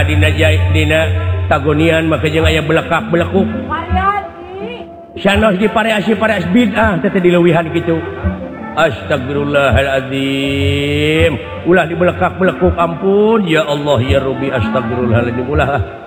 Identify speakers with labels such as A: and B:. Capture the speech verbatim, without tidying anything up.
A: dina dina tagonian maka jeung aya belekak belekuk sanos dipareasi pareas bid'ah teh dileuwihan kitu. Astagfirullahaladzim ulah dibelekak belekuk ampun ya Allah ya Rabbi astagfirullahaladzim ulah